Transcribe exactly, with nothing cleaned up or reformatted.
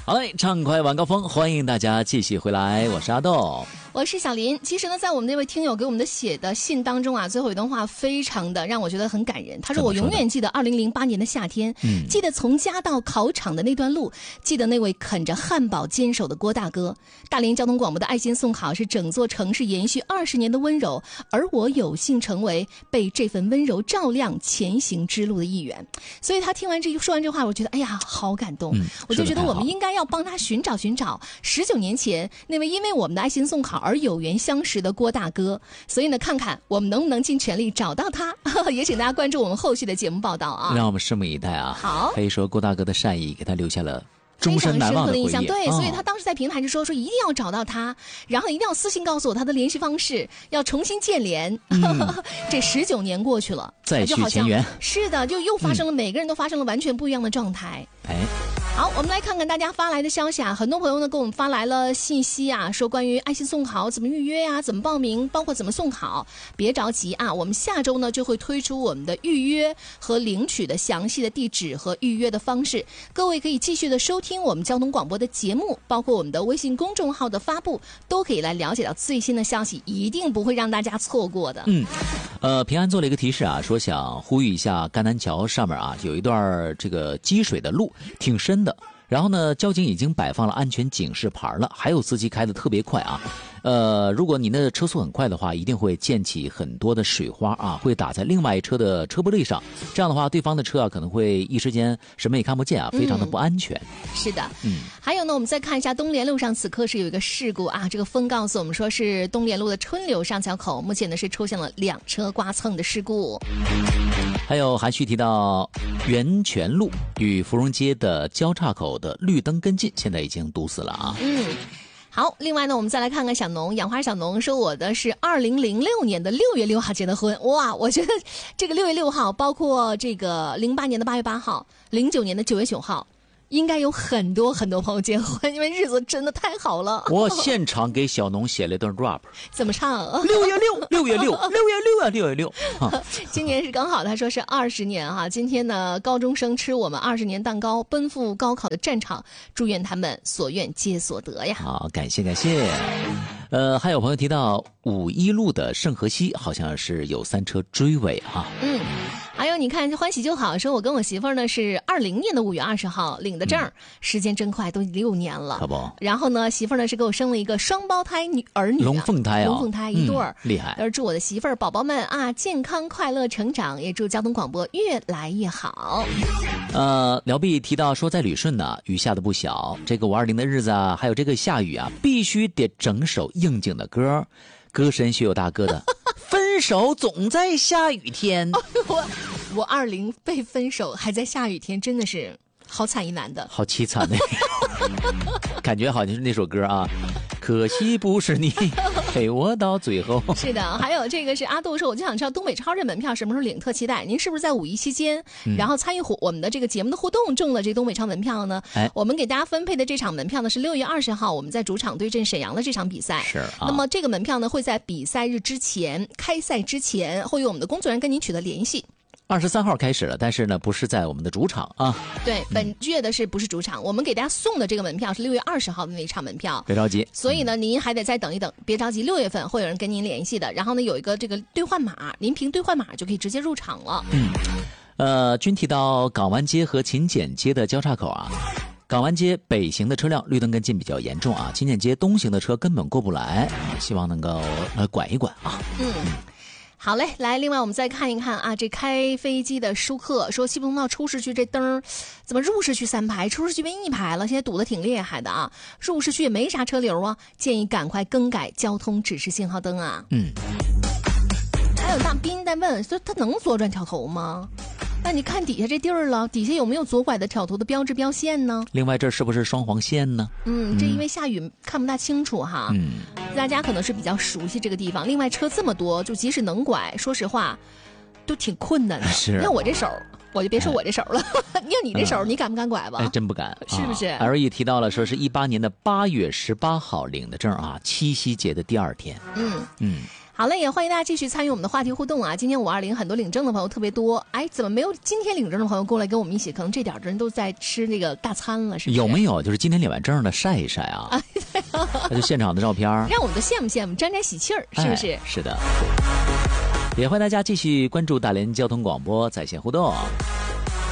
好嘞，畅快晚高峰，欢迎大家继续回来，我是阿豆。 我是小林。其实呢，在我们那位听友给我们的写的信当中啊，最后一段话非常的让我觉得很感人。他说：“我永远记得二零零八年的夏天，嗯，记得从家到考场的那段路，记得那位啃着汉堡坚守的郭大哥。大连交通广播的爱心送考是整座城市延续二十年的温柔，而我有幸成为被这份温柔照亮前行之路的一员。”所以他听完这说完这话，我觉得哎呀，好感动。嗯、我就觉得我们应该要帮他寻找寻找十九年前那位因为我们的爱心送考而有缘相识的郭大哥，所以呢，看看我们能不能尽全力找到他。也请大家关注我们后续的节目报道啊！ 让我们拭目以待啊！ 好， 可以说郭大哥的善意给他留下了终身难忘的回忆。 印象对、 哦， 所以他当时在平台就说说一定要找到他，然后一定要私信告诉我他的联系方式，要重新建联。嗯、这十九年过去了， 再续前缘。 是的，就又发生了、嗯，每个人都发生了完全不一样的状态。 哎。 好，我们来看看大家发来的消息啊，很多朋友呢给我们发来了信息啊，说关于爱心送考怎么预约呀、啊，怎么报名，包括怎么送考。别着急啊，我们下周呢就会推出我们的预约和领取的详细的地址和预约的方式，各位可以继续的收听我们交通广播的节目，包括我们的微信公众号的发布，都可以来了解到最新的消息，一定不会让大家错过的。 嗯，呃，平安做了一个提示啊，说想呼吁一下甘南桥上面啊有一段这个积水的路，挺深的。然后呢，交警已经摆放了安全警示牌了，还有司机开得特别快啊。呃，如果您的车速很快的话，一定会溅起很多的水花啊，会打在另外一车的车玻璃上。这样的话，对方的车啊可能会一时间什么也看不见啊，非常的不安全。 嗯、是的， 嗯。 还有呢，我们再看一下东联路上，此刻是有一个事故啊。这个风告诉我们说是东联路的春柳上桥口，目前呢是出现了两车刮蹭的事故。 还有韩旭提到源泉路与芙蓉街的交叉口的绿灯跟进，现在已经堵死了啊。 嗯。好，另外呢，我们再来看看小农养花小农说，我的是二零零六年的六月六号结的婚。哇，我觉得这个六月六号，包括这个零八年的八月八号，零九年的九月九号。应该有很多很多朋友结婚，因为日子真的太好了。 我现场给小农写了一段 rap， 怎么唱？ 六月六，六月六，六月六啊，六月六。 今年是刚好，他说是二十年哈。今天呢，高中生吃我们二十年蛋糕，奔赴高考的战场，祝愿他们所愿皆所得呀。 好，感谢感谢。呃，还有朋友提到五一路的圣河西，好像是有三车追尾哈。 嗯。还有你看欢喜就好，说我跟我媳妇儿呢是二零年的五月二十号领的证、嗯、时间真快，都六年了， 可不。 然后呢，媳妇儿呢是给我生了一个双胞胎女儿女、啊， 龙凤胎啊， 龙凤胎一对儿、 嗯，厉害。 要祝我的媳妇儿宝宝们啊健康快乐成长，也祝交通广播越来越好。 呃，辽碧提到说在旅顺呢，雨下的不小，这个五二零的日子啊，还有这个下雨啊，必须得整首应景的歌。歌神学友大哥的分手总在下雨天。 我我二零被分手还在下雨天，真的是好惨一男的， 好凄惨的感觉好像是那首歌啊，可惜不是你陪我到最后。 是的，还有这个是阿杜说，我就想知道东北超市门票什么时候领，特期待。您是不是在五一期间、嗯、然后参与我们的这个节目的互动，中了这东北超门票呢？哎，我们给大家分配的这场门票呢是六月二十号我们在主场对阵沈阳的这场比赛。 是、啊、 那么这个门票呢会在比赛日之前，开赛之前会有我们的工作人员跟您取得联系。 二十三号开始了，但是呢，不是在我们的主场啊。 对，本月的是不是主场？嗯、我们给大家送的这个门票是六月二十号的那一场门票。 别着急， 所以呢，您还得再等一等，别着急，六月份会有人跟您联系的。然后呢，有一个这个兑换码，您凭兑换码就可以直接入场了。 嗯，呃，均提到港湾街和勤俭街的交叉口啊。港湾街北行的车辆绿灯跟进比较严重啊，勤俭街东行的车根本过不来，希望能够呃管一管啊。 嗯。好嘞，来，另外我们再看一看啊，这开飞机的舒克说，西部通道出市区这灯怎么入市区三排，出市区变一排了，现在堵得挺厉害的啊，入市区也没啥车流啊，建议赶快更改交通指示信号灯啊。 嗯。 还有大斌在问，说他能左转挑头吗？那你看底下这地儿了，底下有没有左拐的挑头的标志标线呢？ 另外这是不是双黄线呢？ 嗯，这因为下雨看不大清楚哈。 嗯， 大家可能是比较熟悉这个地方。另外车这么多，就即使能拐，说实话都挺困难的。 是， 要我这手我就别说我这手了，要你这手、嗯、你敢不敢拐吧？ 哎，真不敢， 是不是、 啊、？L E 提到了说是一八年的八月十八号领的证啊，七夕节的第二天。 嗯嗯。 好了，也欢迎大家继续参与我们的话题互动啊！今天五二零很多领证的朋友特别多，哎，怎么没有今天领证的朋友过来跟我们一起？可能这点的人都在吃那个大餐了，是不是？ 有没有就是今天领完证的晒一晒啊？啊那就现场的照片， 让我们都羡慕羡慕，沾沾喜气儿，是不是？ 哎、是的。也欢迎大家继续关注大连交通广播在线互动。